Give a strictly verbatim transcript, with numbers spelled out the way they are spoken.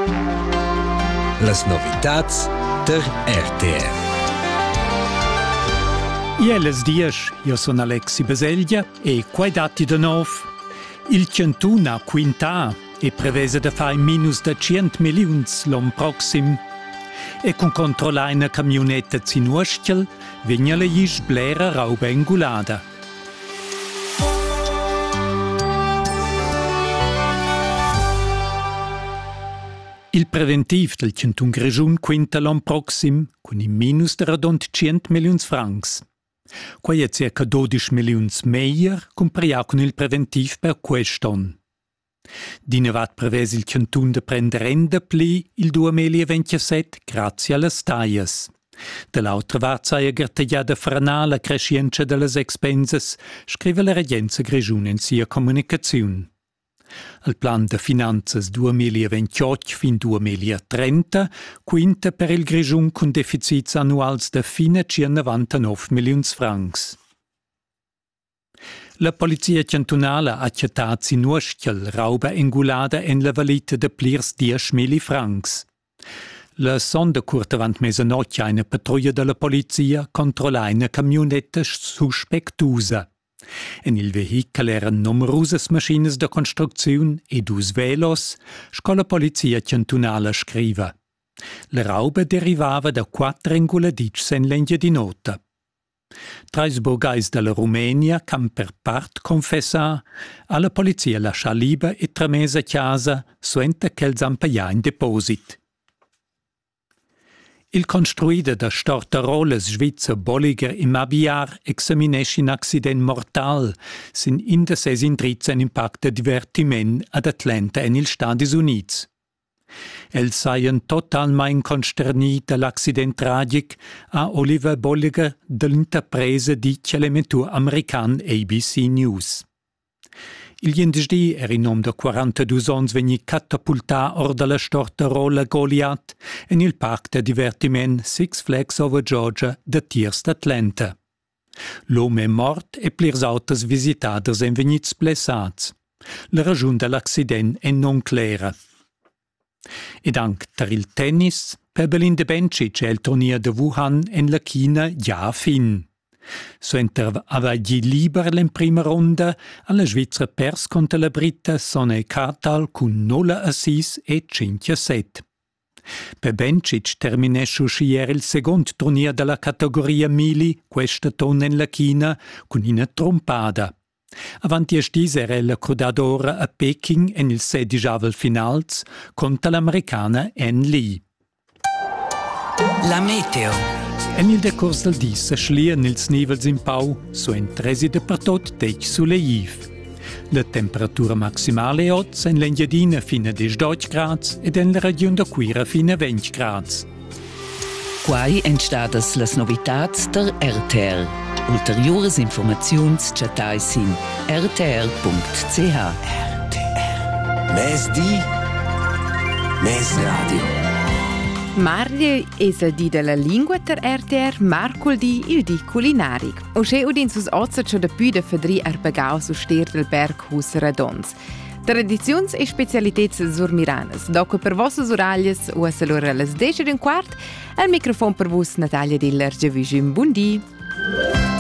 Las novitats der R T R. Ieles dies, io sono Alexi Baseglia e quai dati de nov. Il centun a quinta e prevese da fare minus da cent milions l'anno proxim. E con controllare una camionetta zinuoschiel, vigna la isch blera rauba ingulada. Il preventiv del centun Grischun quinta l'anno proxim, con in minus da radont cent milions francs. Quai è circa dodici milions meier compria con il preventiv per quest'anno. Dinevat prevese il centun de prendere renda pli il duemilaventisette grazie alle staias. Dall'altra part saia gartagliata frenar la crescenza delle expenses, scrive la Regenza Grischun in sia comunicazione. Il plan de finanzas duemilaventotto fin duemilatrenta quinta per il Grischun con deficits annuals de fina novantanove milions francs. La polizia cantonala ha accettato sinuoschiel rauba ingulada en la valita de plirs dieci mila francs. La sonda curta avant mezzanotte una patrouilla della polizia controlla una camionetta suspectusa. En il vehikel eran numerosas maschines de construcziun e dus velos, sco la polizia cantonala scriva. La rauba derivava da quattro inguladics en lengia di nota. Trais burgais della Rumenia cam per part confessar alla polizia lascia liba e tramesa a casa suenta ch'els han paia in deposit. Il construida da Stortaroles Svizzer Bolliger im Abiar examinesce in accident mortal sin inda ses indrizza un impact de divertiment ad Atlanta en il Stati Units. Els saien totalmein consterni dall'accident tragic a Oliver Bolliger dell'interpresa di telemetur american A B C News. Il jendesdì era in nom de quarantadue ans vegni catapultar or dalla Stortarola Goliath en il parc de divertiment Six Flags Over Georgia de Tiers d'Atlanta. L'uomo è mort e plirs autos visitaders en vegnits blessats. La ragione dell'accident è non clara. Ed anche per il tennis, per Belinda Bencic è il torneo de Wuhan en la China già fin. Suenter avagli liber in prima ronda, alla Svizzera pers contro la Britta Sonne Kartal con nolla a sei e cinque a sette. Per Bencic terminesce uscier il secondo torneo della categoria mili, questa tonne in la China, con una trompada. Avanti a stis era ella codadora a Peking en il sedijavel finals contro l'americana Ann Lee. La meteo. En il decurs del dis schlien ils nivels in pau, so entresi de per tot tec suleiv. La temperatura maximale è oz en l'Engiadina fino a diciotto gradi ed en la regione da Quira fino a venti gradi. Quai entstadas las novitats der R T R. Ulteriores informaziuns chatais in r t r punct c h. R T R. Mes di, mes radio. Mardi es il di della lingua ter R T R, Marcol di il di culinaric. O che udin sus ozza ciò da più da fedri arbagau su stier del Berghus Radons. Tradizions e specialitets surmiranas. Dopo per vossas oraglias o a salura las dece d'un quart, al microfon per vos Natalia Diller, Giavisim Bundi.